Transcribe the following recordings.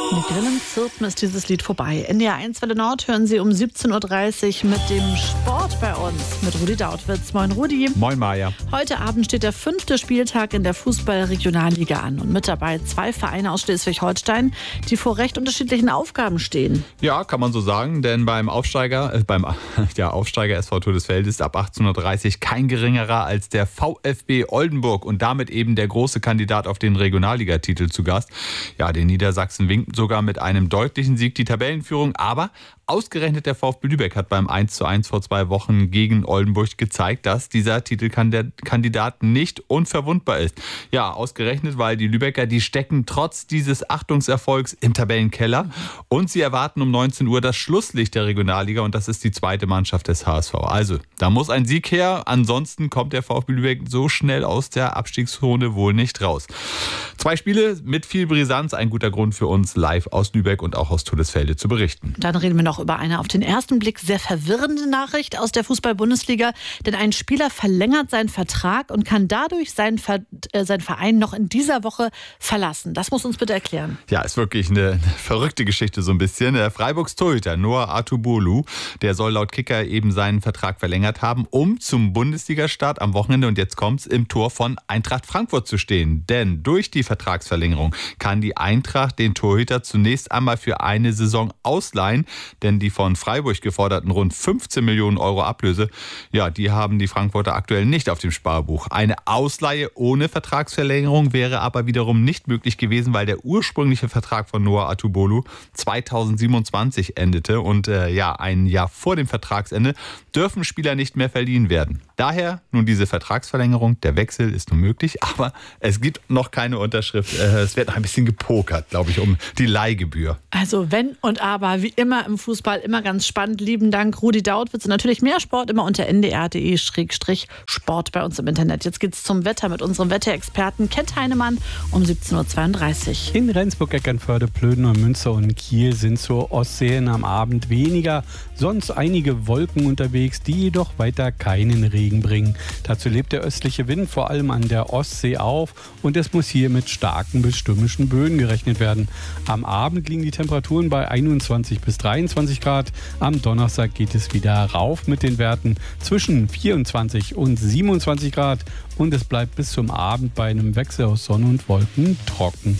Mit Grillen Zirpen ist dieses Lied vorbei. NDR 1 Welle Nord hören Sie um 17.30 Uhr mit dem Sport bei uns. Mit Rudi Dautwitz. Moin Rudi. Moin Maja. Heute Abend steht der 5. Spieltag in der Fußball-Regionalliga an. Und mit dabei 2 Vereine aus Schleswig-Holstein, die vor recht unterschiedlichen Aufgaben stehen. Ja, kann man so sagen, denn beim Aufsteiger SV Todesfeld ist ab 18.30 Uhr kein geringerer als der VfB Oldenburg und damit eben der große Kandidat auf den Regionalligatitel zu Gast. Ja, den Niedersachsen winkt sogar mit einem deutlichen Sieg die Tabellenführung, aber ausgerechnet der VfB Lübeck hat beim 1:1 vor 2 Wochen gegen Oldenburg gezeigt, dass dieser Titelkandidat nicht unverwundbar ist. Ja, ausgerechnet, weil die Lübecker, die stecken trotz dieses Achtungserfolgs im Tabellenkeller und sie erwarten um 19 Uhr das Schlusslicht der Regionalliga und das ist die zweite Mannschaft des HSV. Also, da muss ein Sieg her, ansonsten kommt der VfB Lübeck so schnell aus der Abstiegszone wohl nicht raus. 2 Spiele mit viel Brisanz, ein guter Grund für uns, live aus Lübeck und auch aus Todesfelde zu berichten. Dann reden wir noch über eine auf den ersten Blick sehr verwirrende Nachricht aus der Fußball-Bundesliga. Denn ein Spieler verlängert seinen Vertrag und kann dadurch seinen Verein noch in dieser Woche verlassen. Das muss uns bitte erklären. Ja, ist wirklich eine verrückte Geschichte so ein bisschen. Der Freiburgs Torhüter Noah Atubolu, der soll laut Kicker eben seinen Vertrag verlängert haben, um zum Bundesligastart am Wochenende, und jetzt kommt's, im Tor von Eintracht Frankfurt zu stehen. Denn durch die Vertragsverlängerung kann die Eintracht den Torhüter zunächst einmal für eine Saison ausleihen, denn die von Freiburg geforderten rund 15 Millionen Euro Ablöse, ja, die haben die Frankfurter aktuell nicht auf dem Sparbuch. Eine Ausleihe ohne Vertragsverlängerung wäre aber wiederum nicht möglich gewesen, weil der ursprüngliche Vertrag von Noah Atubolu 2027 endete und ein Jahr vor dem Vertragsende dürfen Spieler nicht mehr verliehen werden. Daher nun diese Vertragsverlängerung, der Wechsel ist nun möglich, aber es gibt noch keine Unterschrift. Es wird noch ein bisschen gepokert, glaube ich, um die Leihgebühr. Also wenn und aber, wie immer im Fußball, immer ganz spannend. Lieben Dank, Rudi Dautwitz. Und natürlich mehr Sport immer unter ndr.de/Sport bei uns im Internet. Jetzt geht's zum Wetter mit unserem Wetterexperten Kent Heinemann um 17.32 Uhr. In Rendsburg, Eckernförde, Plöden und Münster und Kiel sind zur Ostsee hin am Abend weniger. Sonst einige Wolken unterwegs, die jedoch weiter keinen Regen bringen. Dazu lebt der östliche Wind vor allem an der Ostsee auf und es muss hier mit starken bis stürmischen Böen gerechnet werden. Am Abend liegen die Temperaturen bei 21 bis 23 Grad. Am Donnerstag geht es wieder rauf mit den Werten zwischen 24 und 27 Grad und es bleibt bis zum Abend bei einem Wechsel aus Sonne und Wolken trocken.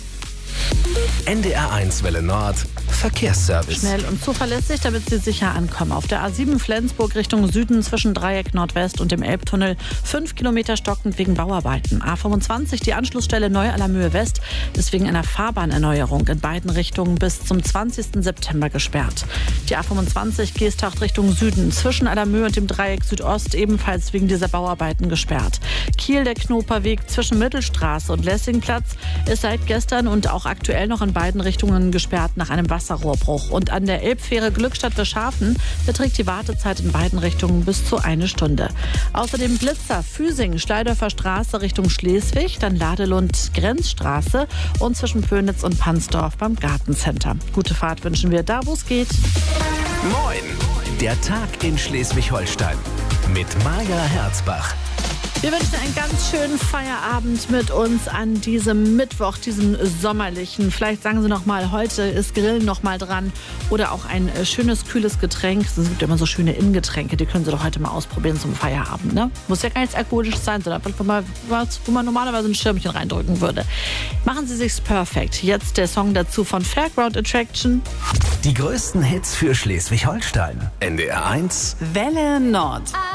NDR 1 Welle Nord Verkehrsservice. Schnell und zuverlässig, damit Sie sicher ankommen. Auf der A7 Flensburg Richtung Süden zwischen Dreieck Nordwest und dem Elbtunnel 5 Kilometer stockend wegen Bauarbeiten. A25 die Anschlussstelle Neu-Allermühe West ist wegen einer Fahrbahnerneuerung in beiden Richtungen bis zum 20. September gesperrt. Die A25 Geesthacht Richtung Süden zwischen Allermühe und dem Dreieck Südost ebenfalls wegen dieser Bauarbeiten gesperrt. Kiel der Knoperweg zwischen Mittelstraße und Lessingplatz ist seit gestern und auch aktuell noch in beiden Richtungen gesperrt nach einem Wasserrohrbruch. Und an der Elbfähre Glückstadt-Wischhafen beträgt die Wartezeit in beiden Richtungen bis zu 1 Stunde. Außerdem Blitzer Füsing, Schleidorfer Straße Richtung Schleswig, dann Ladelund Grenzstraße und zwischen Pönitz und Pansdorf beim Gartencenter. Gute Fahrt wünschen wir da, wo es geht. Moin, der Tag in Schleswig-Holstein mit Maja Herzbach. Wir wünschen einen ganz schönen Feierabend mit uns an diesem Mittwoch, diesem sommerlichen. Vielleicht sagen Sie noch mal, heute ist Grillen noch mal dran oder auch ein schönes, kühles Getränk. Es gibt immer so schöne Innengetränke, die können Sie doch heute mal ausprobieren zum Feierabend. Ne? Muss ja gar nichts Alkoholisches sein, sondern einfach mal was, wo man normalerweise ein Schirmchen reindrücken würde. Machen Sie sich's perfekt. Jetzt der Song dazu von Fairground Attraction. Die größten Hits für Schleswig-Holstein. NDR 1 Welle Nord.